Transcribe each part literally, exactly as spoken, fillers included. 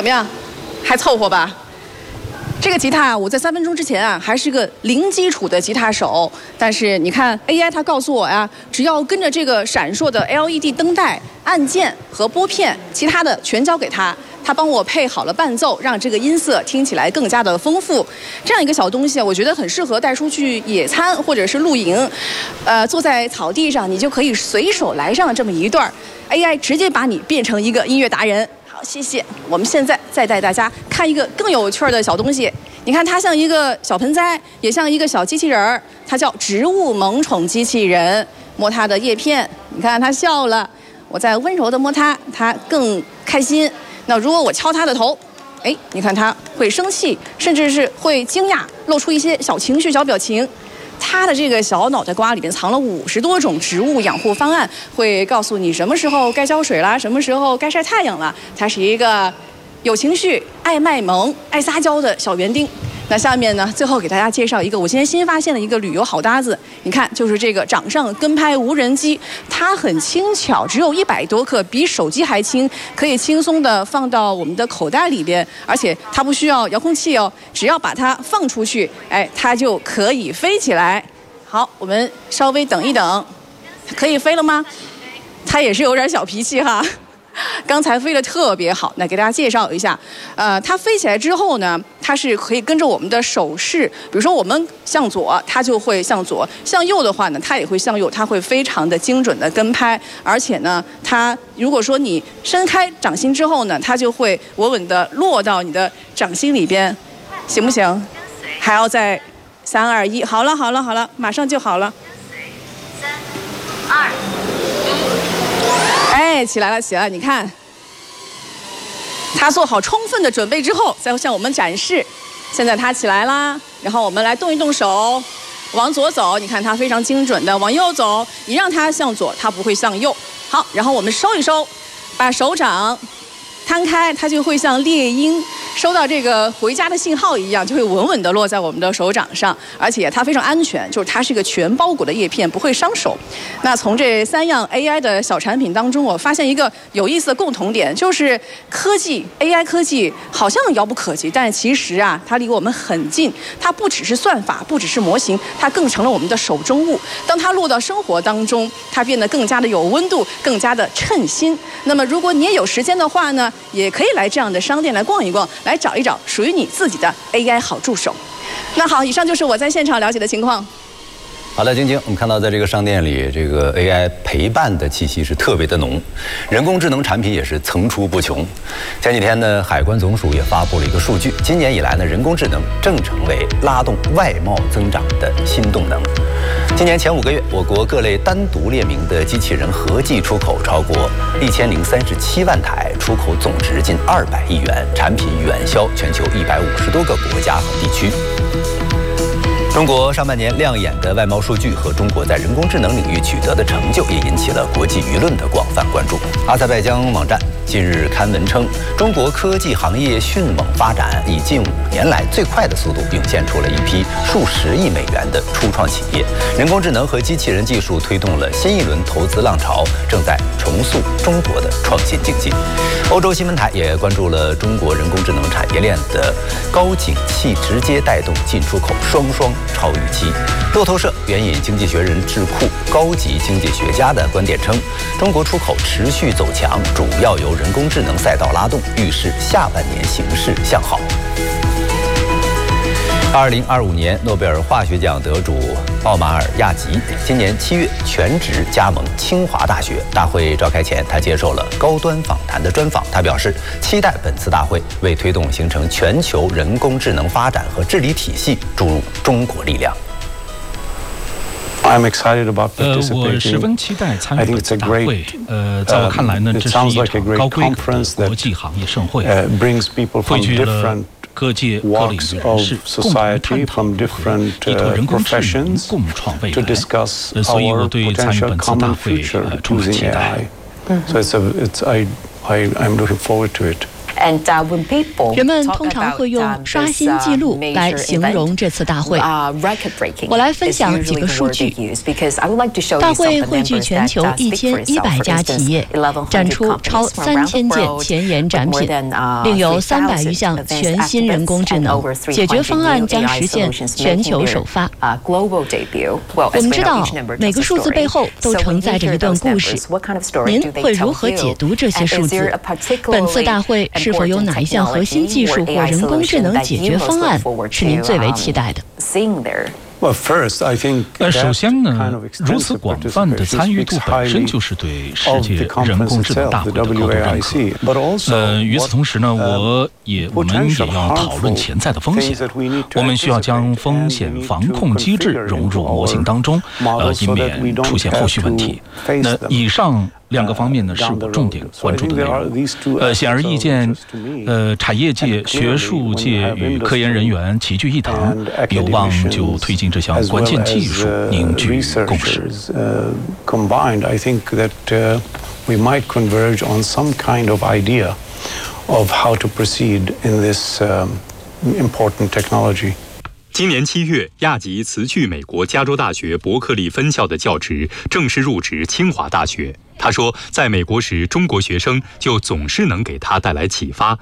样？还凑合吧？这个吉他我在三分钟之前啊，还是个零基础的吉他手，但是你看 A I 它告诉我呀，只要跟着这个闪烁的 L E D 灯带、按键和拨片，其他的全交给他。他帮我配好了伴奏，让这个音色听起来更加的丰富。这样一个小东西，我觉得很适合带出去野餐或者是露营。呃，坐在草地上，你就可以随手来上这么一段 A I 直接把你变成一个音乐达人。好，谢谢。我们现在再带大家看一个更有趣的小东西。你看，它像一个小盆栽，也像一个小机器人儿，它叫植物萌宠机器人。摸它的叶片，你看它笑了。我再温柔的摸它，它更开心。那如果我敲他的头，哎，你看他会生气，甚至是会惊讶，露出一些小情绪、小表情。他的这个小脑袋瓜里面藏了五十多种植物养护方案，会告诉你什么时候该浇水啦，什么时候该晒太阳了。他是一个有情绪、爱卖萌、爱撒娇的小园丁。那下面呢，最后给大家介绍一个我今天新发现的一个旅游好搭子。你看，就是这个掌上跟拍无人机，它很轻巧，只有一百多克，比手机还轻，可以轻松的放到我们的口袋里边，而且它不需要遥控器哦，只要把它放出去，哎，它就可以飞起来。好，我们稍微等一等，可以飞了吗？它也是有点小脾气哈。刚才飞得特别好，那给大家介绍一下，呃，它飞起来之后呢，它是可以跟着我们的手势，比如说我们向左，它就会向左；向右的话呢，它也会向右，它会非常的精准的跟拍，而且呢，它如果说你伸开掌心之后呢，它就会稳稳的落到你的掌心里边，行不行？还要再三二一，好了好了好了，马上就好了。三二。哎，起来了，起来了！你看，他做好充分的准备之后，再向我们展示。现在他起来啦，然后我们来动一动手，往左走。你看他非常精准的往右走，你让他向左，他不会向右。好，然后我们收一收，把手掌摊开，它就会像猎鹰收到这个回家的信号一样，就会稳稳地落在我们的手掌上，而且它非常安全，就是它是一个全包裹的叶片，不会伤手。那从这三样 A I 的小产品当中，我发现一个有意思的共同点，就是科技 A I 科技好像遥不可及，但其实啊，它离我们很近。它不只是算法，不只是模型，它更成了我们的手中物。当它落到生活当中，它变得更加的有温度，更加的称心。那么，如果你也有时间的话呢，也可以来这样的商店来逛一逛，来找一找属于你自己的 A I 好助手。那好，以上就是我在现场了解的情况。 好的，晶晶，我们看到在这个商店里，这个 A I 陪伴的气息是特别的浓，人工智能产品也是层出不穷。前几天呢，海关总署也发布了一个数据，今年以来呢，人工智能正成为拉动外贸增长的新动能。今年前五个月，我国各类单独列明的机器人合计出口超过一千零三十七万台，出口总值近二百亿元，产品远销全球一百五十多个国家和地区。中国上半年亮眼的外贸数据和中国在人工智能领域取得的成就，也引起了国际舆论的广泛关注。阿塞拜疆网站近日刊文称，中国科技行业迅猛发展，以近五年来最快的速度涌现出了一批数十亿美元的初创企业。人工智能和机器人技术推动了新一轮投资浪潮，正在重塑中国的创新经济。欧洲新闻台也关注了中国人工智能产业链的高景气，直接带动进出口双双超预期。路透社援引经济学人智库高级经济学家的观点称，中国出口持续走强，主要由人工智能赛道拉动，预示下半年形势向好。二零二五年诺贝尔化学奖得主奥马尔亚吉今年七月全职加盟清华大学。大会召开前，他接受了高端访谈的专访。他表示，期待本次大会为推动形成全球人工智能发展和治理体系注入中国力量。 I'm excited about participating. 呃，我十分期待参与本次大会。呃，在我看来呢，这是一场高规格的国际行业盛会，汇聚了各界各领域人士共同探讨如何依托人工智能共创未来。呃，所以我对参与本次大会呃充满期待。 So it's a, it's I I I'm looking forward to it. 人们通常会用刷新纪录来形容这次大会。我来分享几个数据。大会汇聚全球一千一百家企业，展出超三千件前沿展品，另有三百余项全新人工智能解决方案将实现全球首发。我们知道，每个数字背后都承载着一段故事。您会如何解读这些数字？本次大会是否有哪一项核心技术或人工智能解决方案是您最为期待的？ 呃，首先呢，如此广泛的参与度本身就是对世界人工智能大会的高度认可。呃，与此同时呢，我也我们也要讨论潜在的风险。我们需要将风险防控机制融入模型当中，呃，以免出现后续问题。那以上两个方面呢，是我重点关注的内容。呃，显而易见，呃，产业界、学术界与科研人员齐聚一堂，有望就推进这项关键技术凝聚共识。 Combined, I think that we might converge on some kind of idea of how to proceed in this important technology. 今年七月，亚吉辞去美国加州大学伯克利分校的教职，正式入职清华大学。他说，在美国时，中国学生就总是能给他带来启发。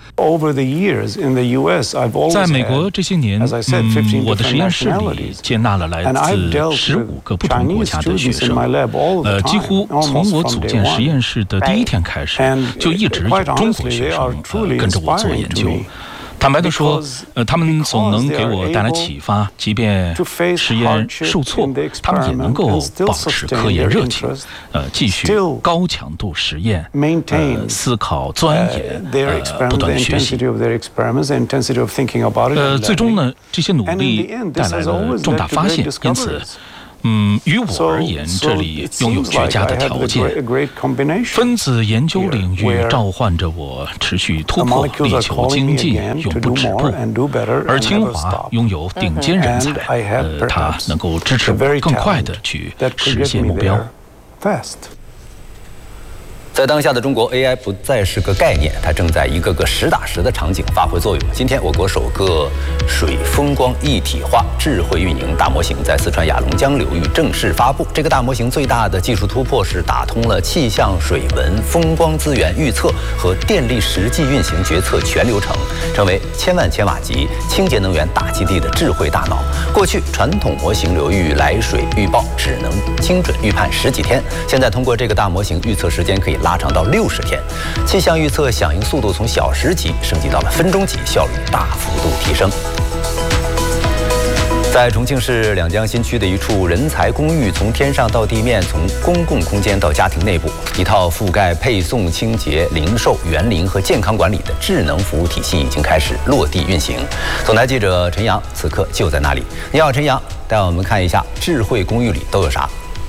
在美国这些年，嗯，我的实验室里接纳了来自十五个不同国家的学生。呃，几乎从我组建实验室的第一天开始，就一直有中国学生呃跟着我做研究。坦白地说，呃，他们总能给我带来启发，即便实验受挫，他们也能够保持科研热情，呃，继续高强度实验，呃，思考、钻研，呃，不断的学习。呃，最终呢，这些努力带来了重大发现，因此。嗯，于我而言，这里拥有绝佳的条件。分子研究领域召唤着我持续突破，力求精进，永不止步。而清华拥有顶尖人才，呃，它能够支持我更快地去实现目标。 在当下的中国 ，A I 不再是个概念，它正在一个个实打实的场景发挥作用。今天，我国首个水风光一体化智慧运营大模型在四川雅龙江流域正式发布。这个大模型最大的技术突破是打通了气象、水文、风光资源预测和电力实际运行决策全流程，成为千万千瓦级清洁能源大基地的智慧大脑。过去传统模型流域来水预报只能精准预判十几天，现在通过这个大模型，预测时间可以拉长到六十天，气象预测响应速度从小时级升级到了分钟级，效率大幅度提升。在重庆市两江新区的一处人才公寓，从天上到地面，从公共空间到家庭内部，一套覆盖配送、清洁、零售、园林和健康管理的智能服务体系已经开始落地运行。总台记者陈阳此刻就在那里。你好，陈阳，带我们看一下智慧公寓里都有啥。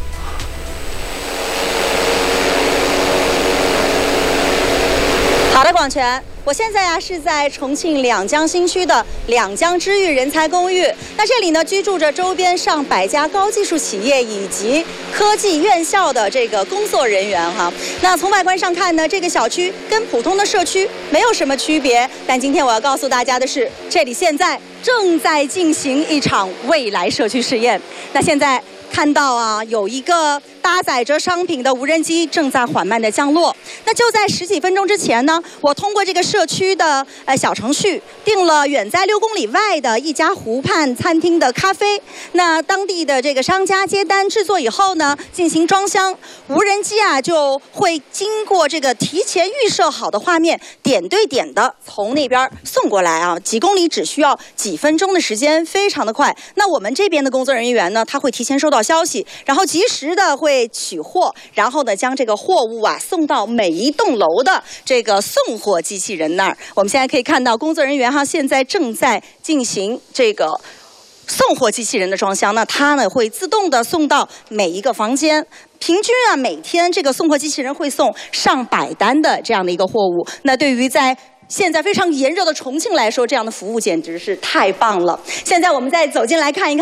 好的，广泉，我现在啊是在重庆两江新区的两江之域人才公寓。那这里呢居住着周边上百家高技术企业以及科技院校的这个工作人员哈。那从外观上看呢，这个小区跟普通的社区没有什么区别。但今天我要告诉大家的是，这里现在正在进行一场未来社区试验。那现在看到啊，有一个搭载着商品的无人机正在缓慢的降落。那就在十几分钟之前呢，我通过这个社区的呃小程序订了远在六公里外的一家湖畔餐厅的咖啡。那当地的这个商家接单制作以后呢，进行装箱，无人机啊就会经过这个提前预设好的画面，点对点的从那边送过来啊，几公里只需要几分钟的时间，非常的快。那我们这边的工作人员呢，他会提前收到消息，然后及时的会取货，然后呢将这个货物啊送到每一栋楼的这个送货机器人那儿。我们现在可以看到工作人员哈现在正在进行这个送货机器人的装箱，那它呢会自动的送到每一个房间。平均啊每天这个送货机器人会送上百单的这样的一个货物。那对于在现在非常炎热的重庆来说，这样的服务简直是太棒了。现在我们再走进来看一看。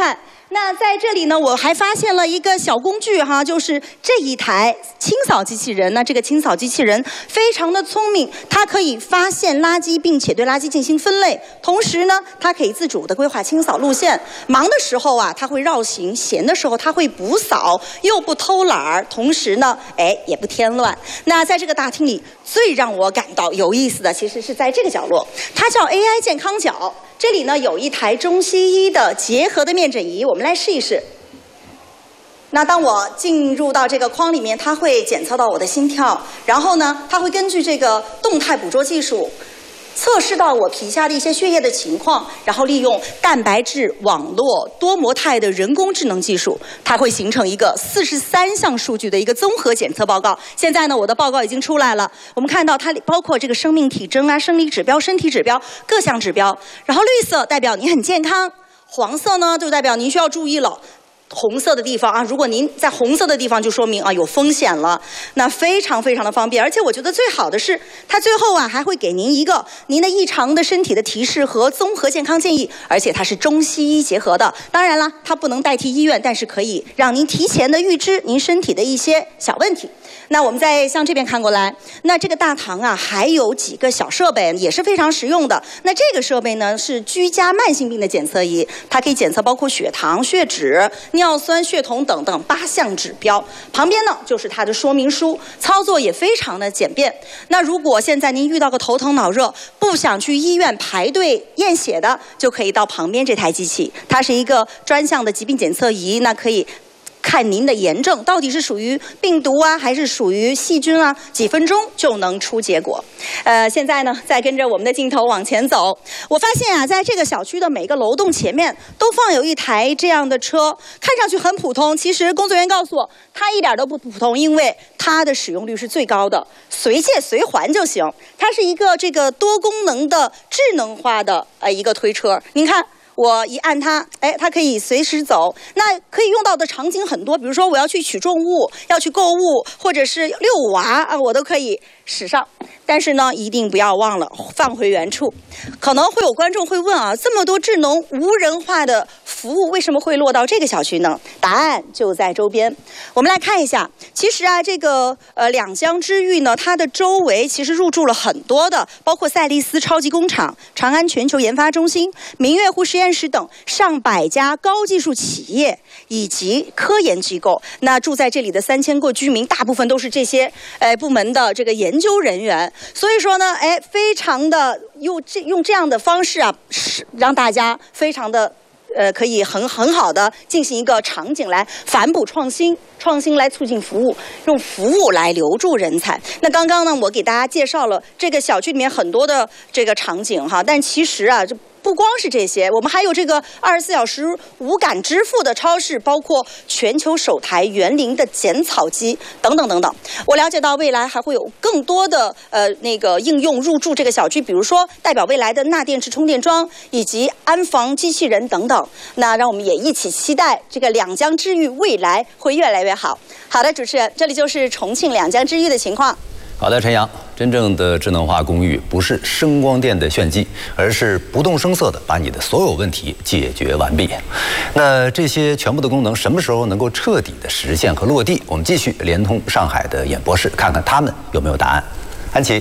那在这里呢，我还发现了一个小工具哈，就是这一台清扫机器人。那这个清扫机器人非常的聪明，它可以发现垃圾，并且对垃圾进行分类。同时呢，它可以自主的规划清扫路线。忙的时候啊，它会绕行；闲的时候，它会补扫，又不偷懒儿，同时呢，哎，也不添乱。那在这个大厅里，最让我感到有意思的，其实是在这个角落，它叫 A I 健康角。这里呢有一台中西医的结合的面诊仪，我们来试一试。那当我进入到这个框里面，它会检测到我的心跳，然后呢，它会根据这个动态捕捉技术，测试到我皮下的一些血液的情况，然后利用蛋白质网络多模态的人工智能技术，它会形成一个四十三项数据的一个综合检测报告。现在呢，我的报告已经出来了，我们看到它包括这个生命体征啊、生理指标、身体指标各项指标。然后绿色代表你很健康，黄色呢就代表您需要注意了。红色的地方啊，如果您在红色的地方，就说明啊有风险了。那非常非常的方便，而且我觉得最好的是，它最后啊还会给您一个您的异常的身体的提示和综合健康建议，而且它是中西医结合的。当然了，它不能代替医院，但是可以让您提前的预知您身体的一些小问题。那我们再向这边看过来，那这个大堂啊还有几个小设备也是非常实用的。那这个设备呢是居家慢性病的检测仪，它可以检测包括血糖、血脂、尿酸、血酮等等八项指标。旁边呢就是它的说明书，操作也非常的简便。那如果现在您遇到个头疼脑热，不想去医院排队验血的，就可以到旁边这台机器，它是一个专项的疾病检测仪，那可以看您的炎症到底是属于病毒啊，还是属于细菌啊，几分钟就能出结果。呃，现在呢，再跟着我们的镜头往前走，我发现啊，在这个小区的每个楼栋前面都放有一台这样的车，看上去很普通，其实工作人员告诉我，它一点都不普通，因为它的使用率是最高的，随借随还就行。它是一个这个多功能的智能化的呃一个推车，您看。我一按它，哎，它可以随时走。那可以用到的场景很多，比如说我要去取重物、要去购物，或者是遛娃啊，我都可以使上。但是呢，一定不要忘了放回原处。可能会有观众会问啊，这么多智能无人化的服务，为什么会落到这个小区呢？答案就在周边。我们来看一下，其实啊，这个呃两江之域呢，它的周围其实入驻了很多的，包括赛力斯超级工厂、长安全球研发中心、明月湖实验室等上百家高技术企业以及科研机构。那住在这里的三千个居民，大部分都是这些呃部门的这个研究人员。所以说呢，哎，非常的用这用这样的方式啊，是让大家非常的。呃，可以很很好的进行一个场景来反哺创新，创新来促进服务，用服务来留住人才。那刚刚呢，我给大家介绍了这个小区里面很多的这个场景哈，但其实啊，这不光是这些，我们还有这个二十四小时无感支付的超市，包括全球首台园林的剪草机等等等等。我了解到未来还会有更多的呃那个应用入驻这个小区，比如说代表未来的钠电池充电桩以及安防机器人等等。那让我们也一起期待这个两江之域未来会越来越好。好的，主持人，这里就是重庆两江之域的情况。 好的，陈阳，真正的智能化公寓不是声光电的炫技，而是不动声色的把你的所有问题解决完毕。那这些全部的功能什么时候能够彻底的实现和落地？我们继续连通上海的演播室，看看他们有没有答案。安琪。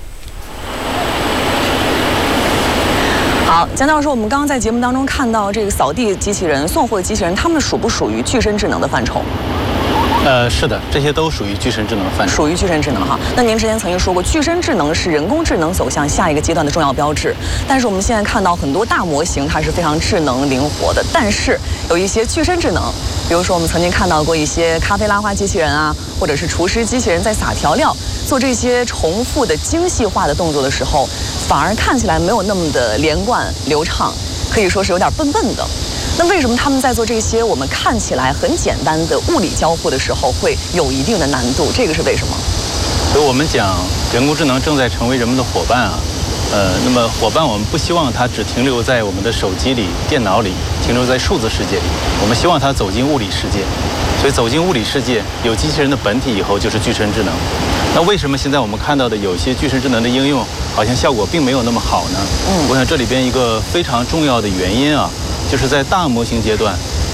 好，江教授，我们刚刚在节目当中看到这个扫地机器人、送货机器人，它们属不属于具身智能的范畴？ 呃，是的，这些都属于具身智能范畴。 属于具身智能哈。那您之前曾经说过，具身智能是人工智能走向下一个阶段的重要标志。但是我们现在看到很多大模型，它是非常智能灵活的，但是有一些具身智能，比如说我们曾经看到过一些咖啡拉花机器人啊，或者是厨师机器人在撒调料，做这些重复的精细化的动作的时候，反而看起来没有那么的连贯流畅，可以说是有点笨笨的。那为什么他们在做这些我们看起来很简单的物理交互的时候会有一定的难度？这个是为什么？ 所以我们讲人工智能正在成为人们的伙伴啊，呃，那么伙伴我们不希望它只停留在我们的手机里、电脑里，停留在数字世界里，我们希望它走进物理世界。所以走进物理世界，有机器人的本体以后就是具身智能。那为什么现在我们看到的有些具身智能的应用好像效果并没有那么好呢？嗯，我想这里边一个非常重要的原因啊，就是在大模型阶段，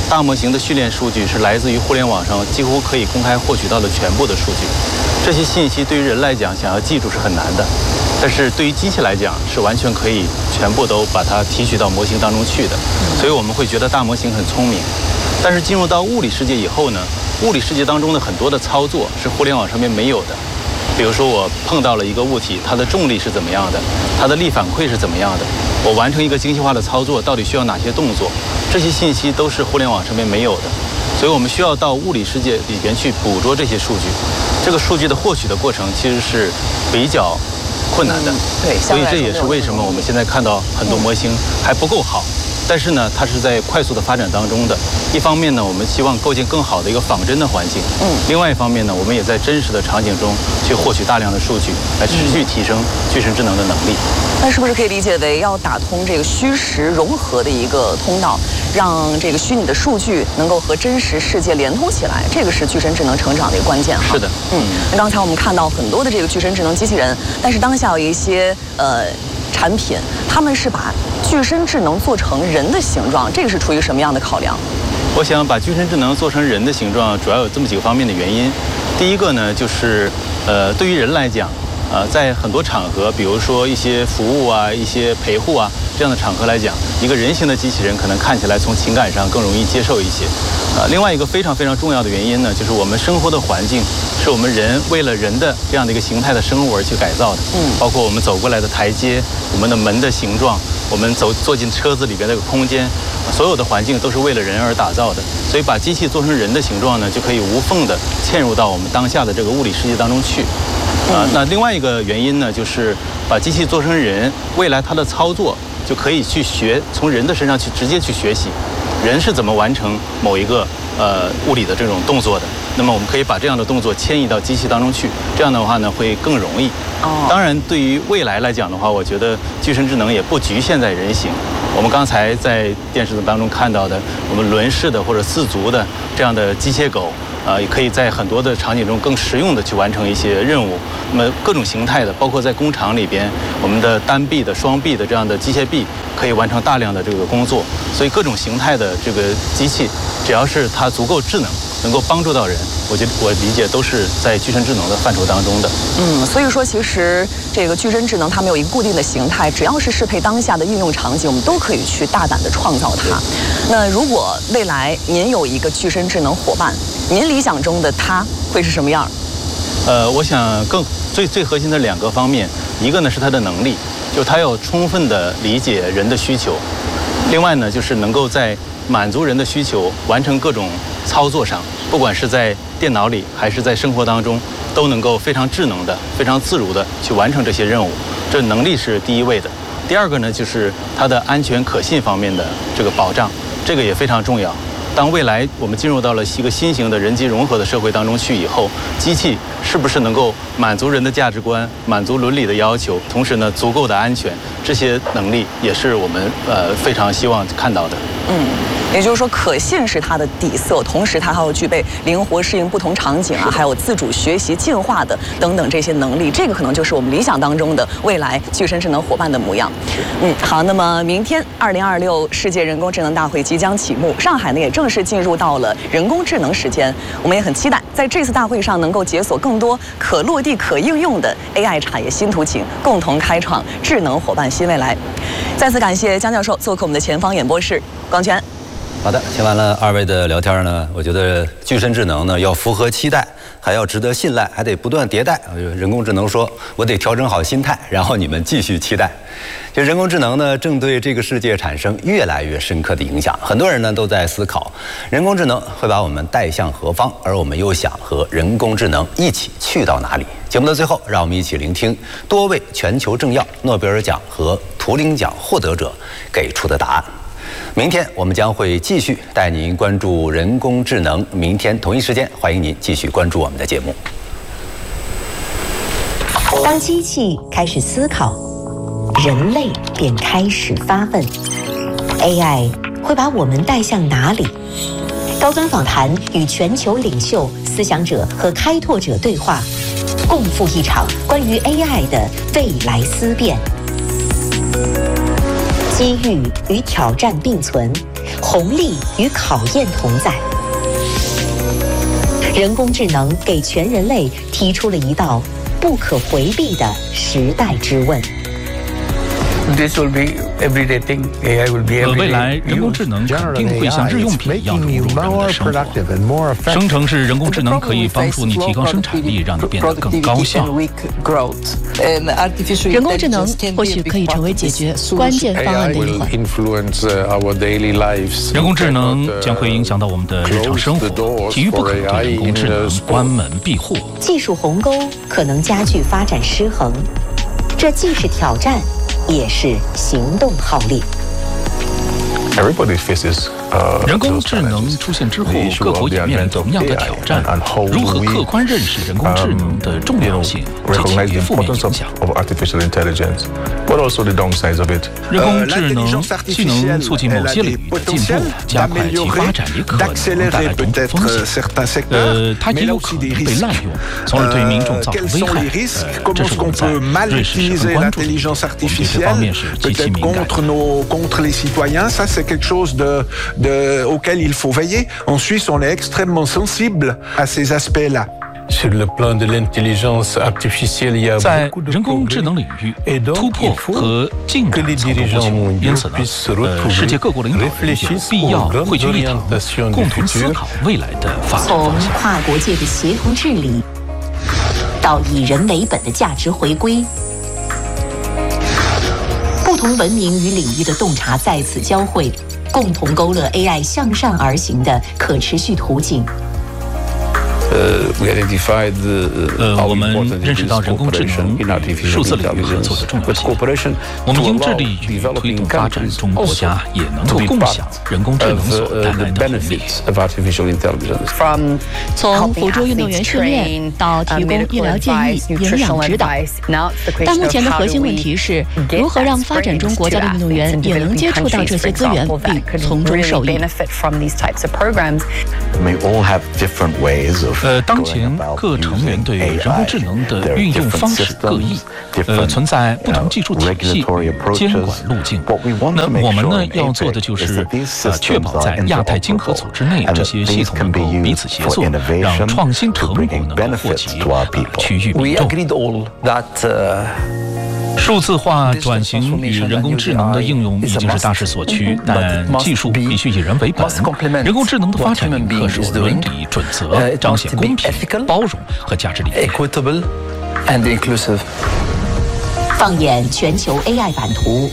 大模型的训练数据是来自于互联网上几乎可以公开获取到的全部的数据。这些信息对于人来讲，想要记住是很难的，但是对于机器来讲，是完全可以全部都把它提取到模型当中去的。所以我们会觉得大模型很聪明。但是进入到物理世界以后呢，物理世界当中的很多的操作是互联网上面没有的。比如说我碰到了一个物体，它的重力是怎么样的，它的力反馈是怎么样的，我完成一个精细化的操作到底需要哪些动作，这些信息都是互联网上面没有的。所以我们需要到物理世界里边去捕捉这些数据。这个数据的获取的过程其实是比较困难的， 嗯、对， 所以这也是为什么我们现在看到很多模型还不够好。但是呢，它是在快速的发展当中的。一方面呢，我们希望构建更好的一个仿真的环境；嗯，另外一方面呢，我们也在真实的场景中去获取大量的数据，来持续提升具身智能的能力。 那是不是可以理解为要打通这个虚实融合的一个通道，让这个虚拟的数据能够和真实世界连通起来？这个是具身智能成长的一个关键哈。 是的， 嗯。那刚才我们看到很多的这个具身智能机器人，但是当下有一些呃。产品，他们是把具身智能做成人的形状，这个是出于什么样的考量？ 我想把具身智能做成人的形状，主要有这么几个方面的原因。第一个呢，就是呃，对于人来讲，呃，在很多场合，比如说一些服务啊、一些陪护啊这样的场合来讲，一个人形的机器人可能看起来从情感上更容易接受一些。呃，另外一个非常非常重要的原因呢，就是我们生活的环境是我们人为了人的这样的一个形态的生物而去改造的。嗯，包括我们走过来的台阶，我们的门的形状，我们走坐进车子里边那个空间，所有的环境都是为了人而打造的。所以把机器做成人的形状呢，就可以无缝的嵌入到我们当下的这个物理世界当中去。啊、呃，那另外一个原因呢，就是把机器做成人，未来它的操作就可以去学，从人的身上去直接去学习，人是怎么完成某一个呃物理的这种动作的。那么我们可以把这样的动作迁移到机器当中去，这样的话呢会更容易。哦。当然，对于未来来讲的话，我觉得具身智能也不局限在人形。我们刚才在电视当中看到的，我们轮式的或者四足的这样的机械狗。呃，也可以在很多的场景中更实用的去完成一些任务。那么各种形态的，包括在工厂里边，我们的单臂的、双臂的这样的机械臂，可以完成大量的这个工作。所以各种形态的这个机器，只要是它足够智能，能够帮助到人，我觉得我理解都是在具身智能的范畴当中的。 嗯，所以说其实这个具身智能它没有一个固定的形态，只要是适配当下的应用场景，我们都可以去大胆的创造它。那如果未来您有一个具身智能伙伴，您理想中的它会是什么样？ 呃，我想更最最核心的两个方面，一个呢是它的能力，就是它要充分的理解人的需求；另外呢就是能够在满足人的需求、完成各种操作上，不管是在电脑里还是在生活当中，都能够非常智能的、非常自如的去完成这些任务。这能力是第一位的。第二个呢就是它的安全可信方面的这个保障，这个也非常重要。当未来我们进入到了一个新型的人机融合的社会当中去以后，机器是不是能够满足人的价值观、满足伦理的要求，同时呢足够的安全，这些能力也是我们呃非常希望看到的。 嗯，也就是说可信是它的底色，同时它还要具备灵活适应不同场景啊，还有自主学习进化的等等这些能力，这个可能就是我们理想当中的未来具身智能伙伴的模样。嗯，好，那么明天二零二六世界人工智能大会即将启幕，上海呢也正式进入到了人工智能时间，我们也很期待在这次大会上能够解锁更多可落地可应用的 A I 产业新图景，共同开创智能伙伴新未来。再次感谢姜教授做客我们的前方演播室。光泉， 好的，听完了二位的聊天呢，我觉得具身智能呢要符合期待，还要值得信赖，还得不断迭代。人工智能说，我得调整好心态，然后你们继续期待。这人工智能呢，正对这个世界产生越来越深刻的影响。很多人呢都在思考，人工智能会把我们带向何方，而我们又想和人工智能一起去到哪里？节目的最后，让我们一起聆听多位全球政要、诺贝尔奖和图灵奖获得者给出的答案。明天我们将会继续带您关注人工智能。明天同一时间，欢迎您继续关注我们的节目。 当机器开始思考，人类便开始发问。A I 会把我们带向哪里？高端访谈与全球领袖、思想者和开拓者对话，共赴一场关于 A I 的未来思辨。机遇与挑战并存， 红利与考验同在。人工智能给全人类提出了一道不可回避的时代之问。 This will be everyday thing. A I will be everyday. 未来人工智能肯定会像日用品一样融入人们的生活。生成式人工智能可以帮助你提高生产力，让你变得更高效。 人工智能或许可以成为解决关键方案的一环。 人工智能将会影响到我们的日常生活，体育不可对人工智能关门闭户。 技术鸿沟可能加剧发展失衡，这既是挑战，也是行动号令。 人工智能出现之后，各国也面临同样的挑战：如何客观认识人工智能的重要性及其负面影响。人工智能既能促进某些领域的进步，加快其发展，也可能带来种种风险。呃，它也有可能被滥用，从而对民众造成危害。呃，这是我们在瑞士十分关注的，我们对这方面是极其敏感的。 De, auquel il faut veiller. En Suisse, on est extrêmement sensible à ces aspects-là. 在人工智能领域，突破和进展层出不穷，因此呢，呃，世界各国领导人有必要汇聚一堂，共同思考未来的发展方向。 从跨国界的协同治理，到以人为本的价值回归，不同文明与领域的洞察在此交汇。共同勾勒 A I 向上而行的可持续途径。 呃，我们认识到人工智能与数字领域合作的重要性。我们应致力于推动发展中国家也能够共享人工智能所带来的红利。 从辅助运动员训练到提供医疗建议、营养指导，但目前的核心问题是如何让发展中国家的运动员也能接触到这些资源，并从中受益。 呃，当前各成员对人工智能的运用方式各异，呃，存在不同技术体系与监管路径。那我们呢要做的就是呃，确保在亚太经合组织内，这些系统能够彼此协作，让创新成果能够惠及区域民众。数字化转型与人工智能的应用已经是大势所趋，但技术必须以人为本。人工智能的发展应恪守伦理准则，彰显公平、包容和价值理念。 放眼全球 A I 版图，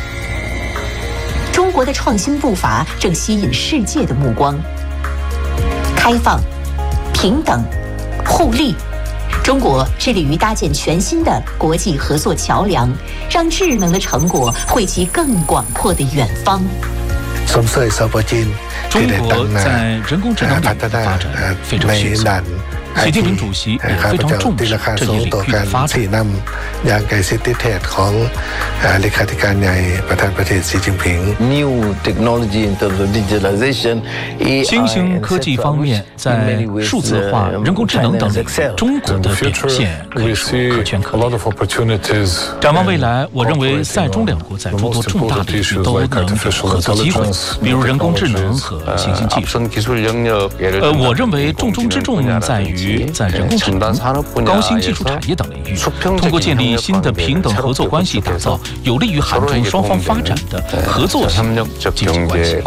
中国的创新步伐正吸引世界的目光。开放、平等、互利。中国致力于搭建全新的国际合作桥梁，让智能的成果惠及更广阔的远方。 中国在人工智能领域的发展非常迅速，习近平主席也非常重视这一领域的发展。新型科技方面，在数字化、人工智能等领域，中国的表现可以说可圈可点。展望未来，我认为塞中两国在诸多重大领域都能有合作机会，比如人工智能和新兴技术。呃，我认为重中之重在于在人工智能、高新技术产业等领域，通过建立新的平等合作关系，打造有利于韩中双方发展的合作型经济关系。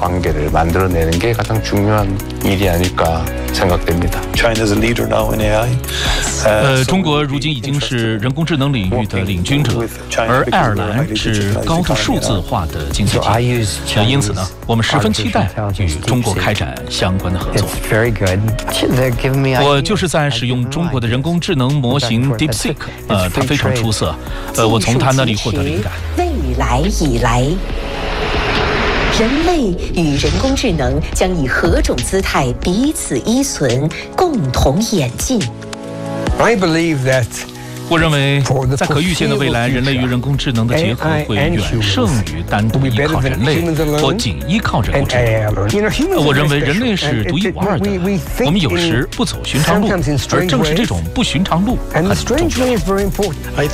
呃，中国如今已经是人工智能领域的领军者，而爱尔兰是高度数字化的经济体，呃，因此呢，我们十分期待与中国开展相关的合作。我就是在使用中国的人工智能模型 DeepSeek， 呃，它非常出色，呃，我从它那里获得灵感。 未来以来，人类与人工智能将以何种姿态彼此依存，共同演进？ I believe that 我认为，在可预见的未来，人类与人工智能的结合会远胜于单独依靠人类或仅依靠人工智能。我认为人类是独一无二的，我们有时不走寻常路，而正是这种不寻常路很重要。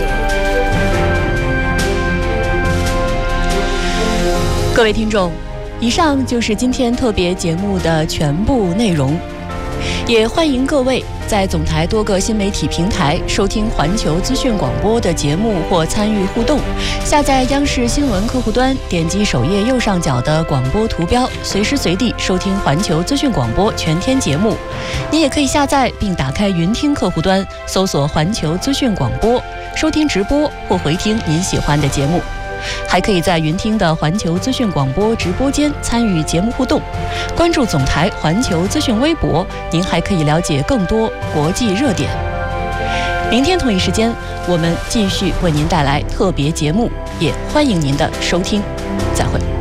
各位听众， 以上就是今天特别节目的全部内容，也欢迎各位在总台多个新媒体平台收听环球资讯广播的节目或参与互动。下载央视新闻客户端，点击首页右上角的广播图标，随时随地收听环球资讯广播全天节目。你也可以下载并打开云听客户端，搜索环球资讯广播，收听直播或回听您喜欢的节目。还可以在云听的环球资讯广播直播间参与节目互动，关注总台环球资讯微博，您还可以了解更多国际热点。明天同一时间，我们继续为您带来特别节目，也欢迎您的收听。再会。